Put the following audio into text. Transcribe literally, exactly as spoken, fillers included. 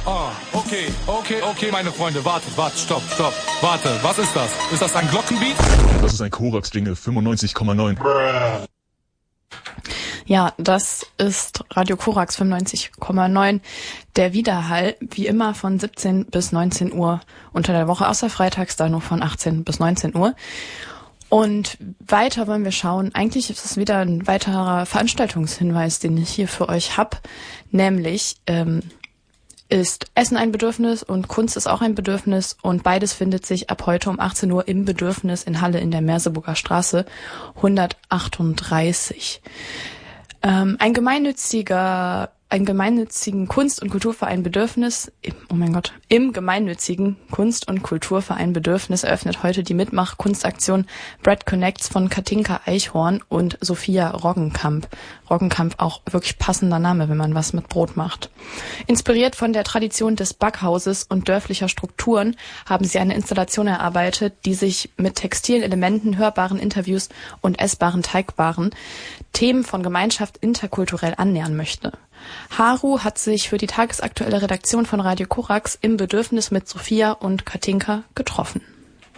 Ah, okay, okay, okay, meine Freunde, wartet, wartet, stopp, stopp, warte, was ist das? Ist das ein Glockenbeat? Das ist ein Korax-Jingle, fünfundneunzig Komma neun. Ja, das ist Radio Korax fünfundneunzig Komma neun. Der Widerhall, wie immer von siebzehn bis neunzehn Uhr unter der Woche, außer freitags da nur von achtzehn bis neunzehn Uhr. Und weiter wollen wir schauen. Eigentlich ist es wieder ein weiterer Veranstaltungshinweis, den ich hier für euch hab, nämlich ähm, ist Essen ein Bedürfnis und Kunst ist auch ein Bedürfnis und beides findet sich ab heute um achtzehn Uhr im Bedürfnis in Halle in der Merseburger Straße hundertachtunddreißig. Ähm, ein gemeinnütziger, ein gemeinnützigen Kunst- und Kulturverein Bedürfnis, oh mein Gott, im gemeinnützigen Kunst- und Kulturverein Bedürfnis eröffnet heute die Mitmach-Kunstaktion Bread Connects von Katinka Eichhorn und Sophia Roggenkamp. Roggenkamp, auch wirklich passender Name, wenn man was mit Brot macht. Inspiriert von der Tradition des Backhauses und dörflicher Strukturen haben sie eine Installation erarbeitet, die sich mit textilen Elementen, hörbaren Interviews und essbaren Teigbaren Themen von Gemeinschaft interkulturell annähern möchte. Haru hat sich für die tagesaktuelle Redaktion von Radio Korax im Bedürfnis mit Sophia und Katinka getroffen.